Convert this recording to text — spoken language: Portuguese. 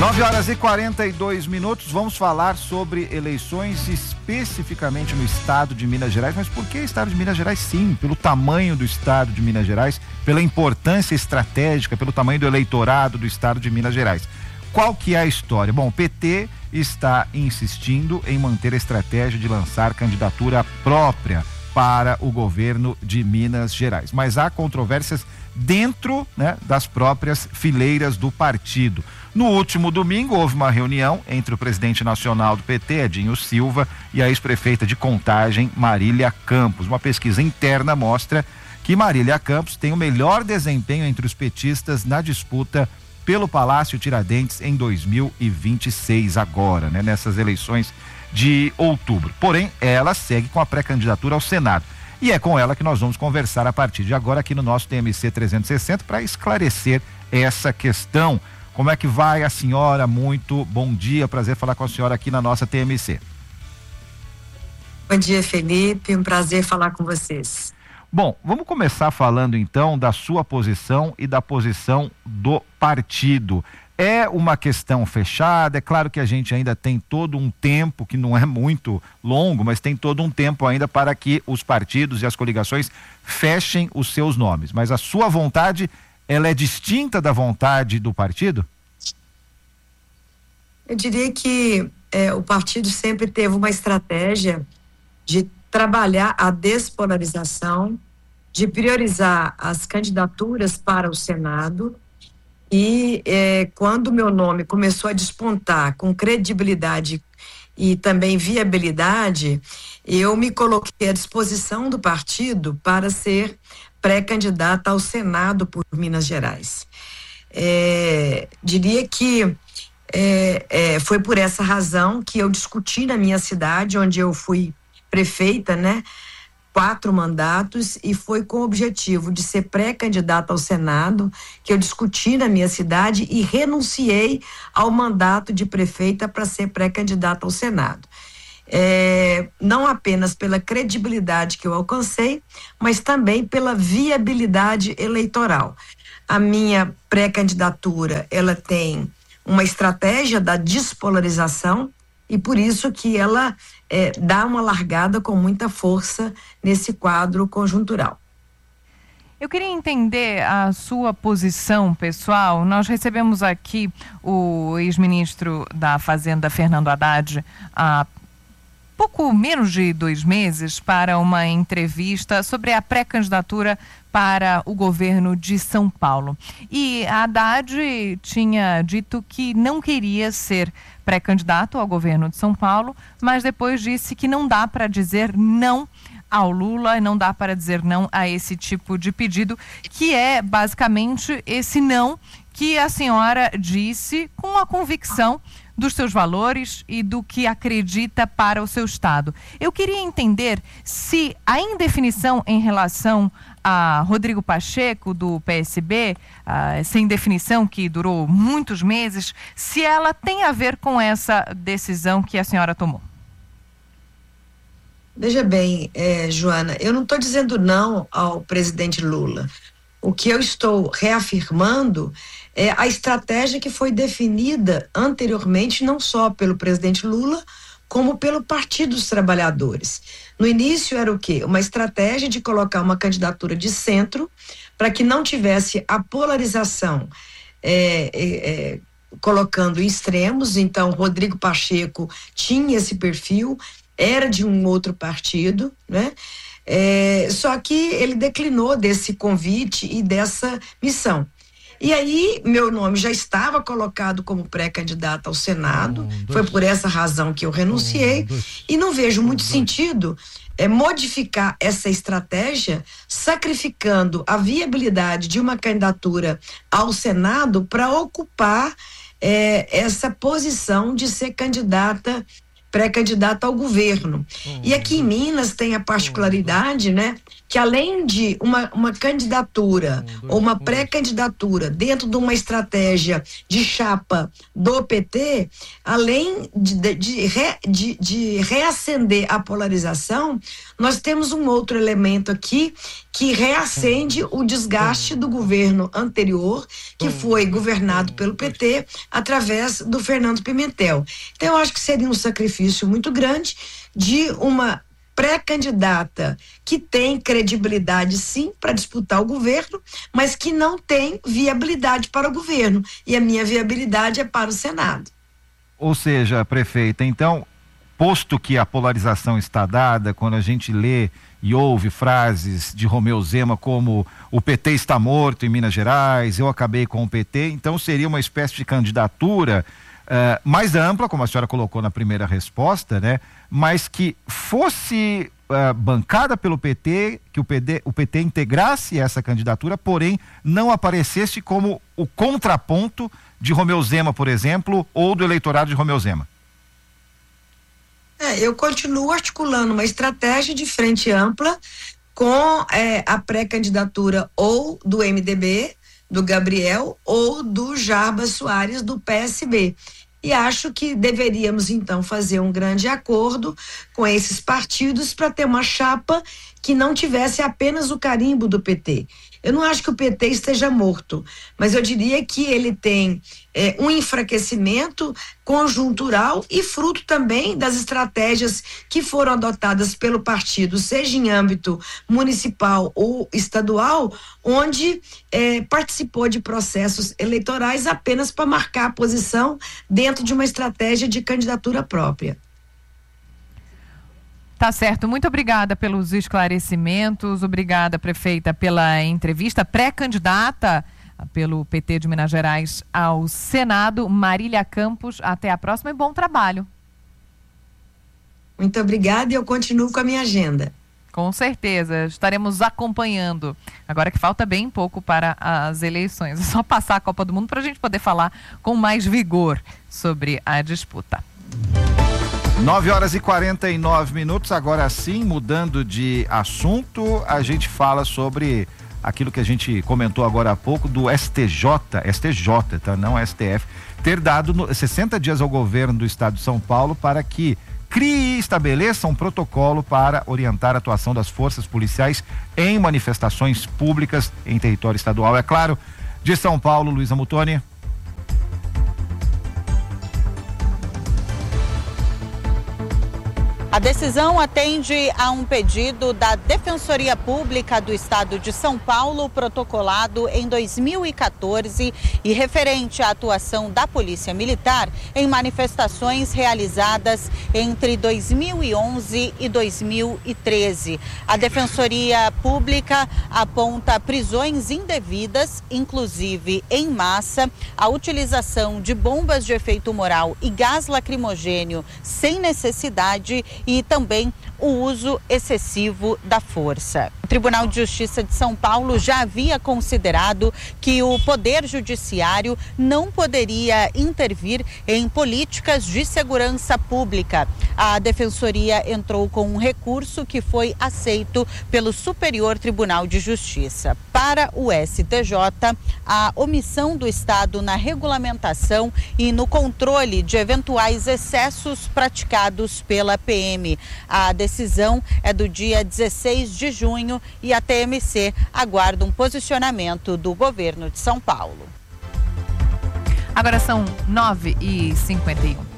9h42, vamos falar sobre eleições especificamente no estado de Minas Gerais. Mas por que estado de Minas Gerais? Sim, pelo tamanho do estado de Minas Gerais, pela importância estratégica, pelo tamanho do eleitorado do estado de Minas Gerais. Qual que é a história? Bom, o PT está insistindo em manter a estratégia de lançar candidatura própria para o governo de Minas Gerais, mas há controvérsias dentro, né, das próprias fileiras do partido. No último domingo houve uma reunião entre o presidente nacional do PT, Edinho Silva, e a ex-prefeita de Contagem, Marília Campos. Uma pesquisa interna mostra que Marília Campos tem o melhor desempenho entre os petistas na disputa pelo Palácio Tiradentes em 2026 agora, né, nessas eleições de outubro. Porém, ela segue com a pré-candidatura ao Senado. E é com ela que nós vamos conversar a partir de agora aqui no nosso TMC 360 para esclarecer essa questão. Como é que vai a senhora? Muito bom dia, prazer falar com a senhora aqui na nossa TMC. Bom dia, Felipe, um prazer falar com vocês. Bom, vamos começar falando então da sua posição e da posição do partido. É uma questão fechada, é claro que a gente ainda tem todo um tempo, que não é muito longo, mas tem todo um tempo ainda para que os partidos e as coligações fechem os seus nomes. Mas a sua vontade, ela é distinta da vontade do partido? Eu diria que o partido sempre teve uma estratégia de trabalhar a despolarização, de priorizar as candidaturas para o Senado. E quando meu nome começou a despontar com credibilidade e também viabilidade, eu me coloquei à disposição do partido para ser pré-candidata ao Senado por Minas Gerais. Diria que foi por essa razão que eu discuti na minha cidade, onde eu fui prefeita, né? 4 mandatos, e foi com o objetivo de ser pré-candidata ao Senado que eu discuti na minha cidade e renunciei ao mandato de prefeita para ser pré-candidata ao Senado. Não apenas pela credibilidade que eu alcancei, mas também pela viabilidade eleitoral. A minha pré-candidatura, ela tem uma estratégia da despolarização, e por isso que ela dá uma largada com muita força nesse quadro conjuntural. Eu queria entender a sua posição pessoal. Nós recebemos aqui o ex-ministro da Fazenda, Fernando Haddad, há pouco menos de 2 meses, para uma entrevista sobre a pré-candidatura para o governo de São Paulo. E a Haddad tinha dito que não queria ser pré-candidato ao governo de São Paulo, mas depois disse que não dá para dizer não ao Lula e não dá para dizer não a esse tipo de pedido, que é basicamente esse não que a senhora disse com a convicção dos seus valores e do que acredita para o seu estado. Eu queria entender se a indefinição em relação a Rodrigo Pacheco, do PSB, essa indefinição que durou muitos meses, se ela tem a ver com essa decisão que a senhora tomou. Veja bem, Joana, eu não estou dizendo não ao presidente Lula. O que eu estou reafirmando é a estratégia que foi definida anteriormente, não só pelo presidente Lula, como pelo Partido dos Trabalhadores. No início era o quê? Uma estratégia de colocar uma candidatura de centro para que não tivesse a polarização colocando em extremos. Então, Rodrigo Pacheco tinha esse perfil, era de um outro partido, né? Só que ele declinou desse convite e dessa missão. E aí, meu nome já estava colocado como pré-candidato ao Senado, foi por essa razão que eu renunciei, e não vejo muito sentido modificar essa estratégia, sacrificando a viabilidade de uma candidatura ao Senado para ocupar essa posição de ser candidata pré-candidato ao governo. E aqui em Minas tem a particularidade, né, que além de uma candidatura ou uma pré-candidatura dentro de uma estratégia de chapa do PT, além de reacender a polarização, nós temos um outro elemento aqui que reacende o desgaste do governo anterior, que foi governado pelo PT, através do Fernando Pimentel. Então, eu acho que seria um sacrifício muito grande de uma pré-candidata que tem credibilidade, sim, para disputar o governo, mas que não tem viabilidade para o governo. E a minha viabilidade é para o Senado. Ou seja, prefeita, então, posto que a polarização está dada, quando a gente lê e ouve frases de Romeu Zema como o PT está morto em Minas Gerais, eu acabei com o PT, então seria uma espécie de candidatura mais ampla, como a senhora colocou na primeira resposta, né? Mas que fosse bancada pelo PT, que o PT integrasse essa candidatura, porém não aparecesse como o contraponto de Romeu Zema, por exemplo, ou do eleitorado de Romeu Zema. Eu continuo articulando uma estratégia de frente ampla com a pré-candidatura ou do MDB, do Gabriel, ou do Jarbas Soares, do PSB. E acho que deveríamos, então, fazer um grande acordo com esses partidos para ter uma chapa que não tivesse apenas o carimbo do PT. Eu não acho que o PT esteja morto, mas eu diria que ele tem um enfraquecimento conjuntural e fruto também das estratégias que foram adotadas pelo partido, seja em âmbito municipal ou estadual, onde participou de processos eleitorais apenas para marcar a posição dentro de uma estratégia de candidatura própria. Tá certo, muito obrigada pelos esclarecimentos, obrigada, prefeita, pela entrevista. Pré-candidata pelo PT de Minas Gerais ao Senado, Marília Campos, até a próxima e bom trabalho. Muito obrigada e eu continuo com a minha agenda. Com certeza, estaremos acompanhando. Agora que falta bem pouco para as eleições, é só passar a Copa do Mundo para a gente poder falar com mais vigor sobre a disputa. 9h49, agora sim, mudando de assunto, a gente fala sobre aquilo que a gente comentou agora há pouco do STJ, tá? Não STF, ter dado 60 dias ao governo do estado de São Paulo para que crie e estabeleça um protocolo para orientar a atuação das forças policiais em manifestações públicas em território estadual. É claro, de São Paulo, Luísa Mutoni. A decisão atende a um pedido da Defensoria Pública do Estado de São Paulo, protocolado em 2014 e referente à atuação da Polícia Militar em manifestações realizadas entre 2011 e 2013. A Defensoria Pública aponta prisões indevidas, inclusive em massa, a utilização de bombas de efeito moral e gás lacrimogênio sem necessidade e também o uso excessivo da força. O Tribunal de Justiça de São Paulo já havia considerado que o Poder Judiciário não poderia intervir em políticas de segurança pública. A Defensoria entrou com um recurso que foi aceito pelo Superior Tribunal de Justiça. Para o STJ, a omissão do Estado na regulamentação e no controle de eventuais excessos praticados pela PM. A decisão é do dia 16 de junho e a TMC aguarda um posicionamento do governo de São Paulo. Agora são 9h51.